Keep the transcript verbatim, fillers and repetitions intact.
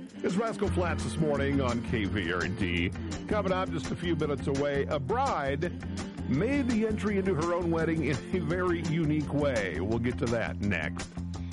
It's Rascal Flats this morning on K V R D. Coming up just a few minutes away, a bride made the entry into her own wedding in a very unique way. We'll get to that next.